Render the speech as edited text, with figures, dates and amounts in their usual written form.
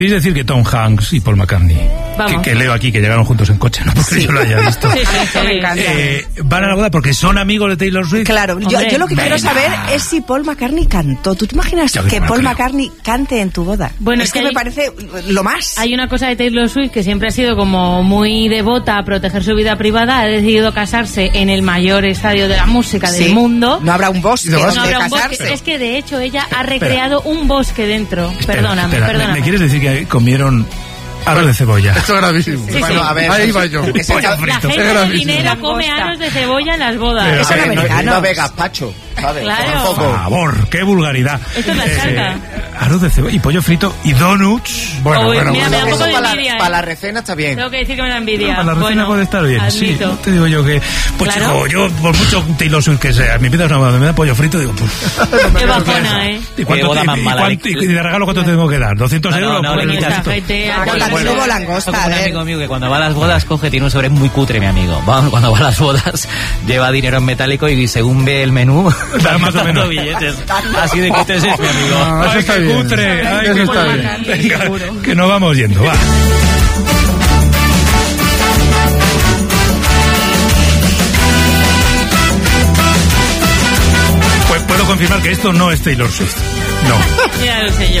Es decir, que Tom Hanks y Paul McCartney, que leo aquí que llegaron juntos en coche, no porque yo lo haya visto, me encanta. Van a la boda porque son amigos de Taylor Swift. Claro, yo lo que quiero saber es si Paul McCartney cantó. ¿Tú te imaginas que Paul McCartney cante en tu boda? Bueno, es que me parece lo más. Hay una cosa de Taylor Swift que siempre ha sido como muy devota a proteger su vida privada. Ha decidido casarse en el mayor estadio de la música del mundo. No habrá un bosque donde casarse. Es que de hecho ella ha recreado un bosque dentro. Perdóname. ¿Me quieres decir que comieron aros de cebolla? Esto es gravísimo. Sí, bueno, a ver, ahí va yo. La gente de dinero come aros de cebolla en las bodas. Pero, eso es americano. No ve gazpacho, ¿sabes? Claro. Por favor, qué vulgaridad. Esto es la charca. Aros de cebolla y pollo frito y donuts. Bueno, mira, me da un poco de para, envidia. Para la recena está bien. Tengo que decir que me da envidia. Para la recena puede estar bien. Admito. Sí, te digo yo que... Pues claro. chico, yo por mucho Taylor Swift que sea, mi vida es una boda, me da pollo frito, digo, pues... Qué bajona, ¿eh? ¿Y de regalo cuánto tengo que dar? ¿200 euros? No, Bueno, langosta. Un amigo mío que cuando va a las bodas tiene un sobre muy cutre, mi amigo. Cuando va a las bodas lleva dinero en metálico y según ve el menú da más o menos billetes. Así de cutres es mi amigo. Ay, qué cutre. Ay, qué cutre. Venga, que nos vamos yendo, va. Pues puedo confirmar que esto no es Taylor Swift. No. Ya lo sé yo.